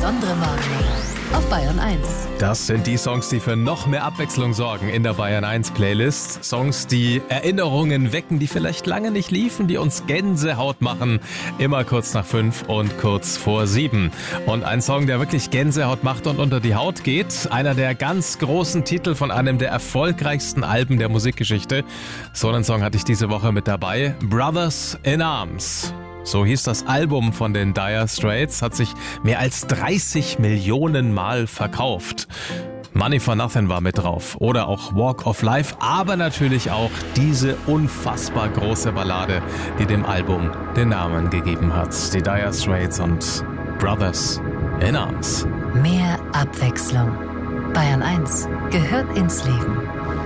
besondere Morgen auf Bayern 1. Das sind die Songs, die für noch mehr Abwechslung sorgen in der Bayern 1 Playlist. Songs, die Erinnerungen wecken, die vielleicht lange nicht liefen, die uns Gänsehaut machen. Immer kurz nach 5 und kurz vor 7. Und ein Song, der wirklich Gänsehaut macht und unter die Haut geht. Einer der ganz großen Titel von einem der erfolgreichsten Alben der Musikgeschichte. So einen Song hatte ich diese Woche mit dabei. Brothers in Arms. So hieß das Album von den Dire Straits, hat sich mehr als 30 Millionen Mal verkauft. Money for Nothing war mit drauf oder auch Walk of Life, aber natürlich auch diese unfassbar große Ballade, die dem Album den Namen gegeben hat. Die Dire Straits und Brothers in Arms. Mehr Abwechslung. Bayern 1 gehört ins Leben.